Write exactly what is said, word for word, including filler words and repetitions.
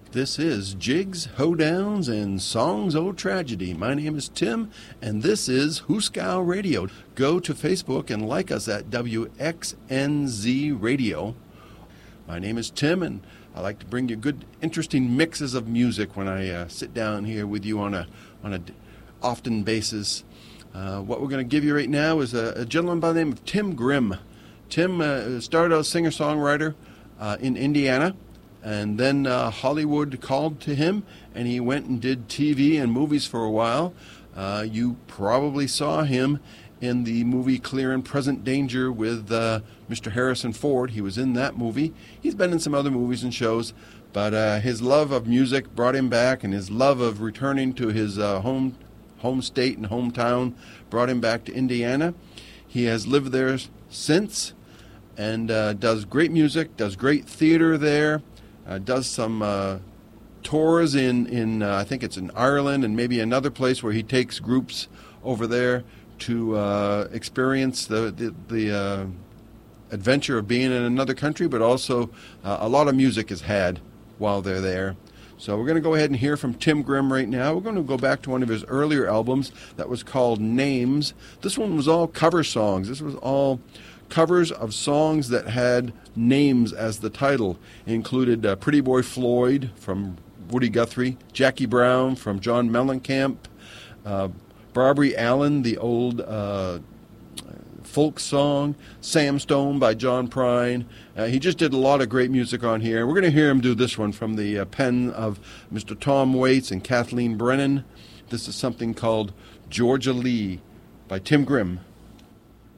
This is Jigs, Hoedowns, and Songs O' Tragedy. My name is Tim, and this is Hooskow Radio. Go to Facebook and like us at W X N Z Radio. My name is Tim, and I like to bring you good, interesting mixes of music when I uh, sit down here with you on a on a often basis. Uh, what we're going to give you right now is a, a gentleman by the name of Tim Grimm. Tim uh, started out as singer-songwriter uh, in Indiana. And then uh, Hollywood called to him, and he went and did T V and movies for a while. Uh, you probably saw him in the movie Clear and Present Danger with uh, Mister Harrison Ford. He was in that movie. He's been in some other movies and shows, but uh, his love of music brought him back, and his love of returning to his uh, home, home state and hometown brought him back to Indiana. He has lived there since and uh, does great music, does great theater there. Uh, does some uh, tours in, in uh, I think it's in Ireland and maybe another place where he takes groups over there to uh, experience the, the, the uh, adventure of being in another country, but also uh, a lot of music is had while they're there. So we're going to go ahead and hear from Tim Grimm right now. We're going to go back to one of his earlier albums that was called Names. This one was all cover songs. This was all covers of songs that had names as the title. It included uh, Pretty Boy Floyd from Woody Guthrie, Jackie Brown from John Mellencamp, uh, Barbary Allen, the old uh, folk song, Sam Stone by John Prine. Uh, he just did a lot of great music on here. We're going to hear him do this one from the uh, pen of Mister Tom Waits and Kathleen Brennan. This is something called Georgia Lee by Tim Grimm.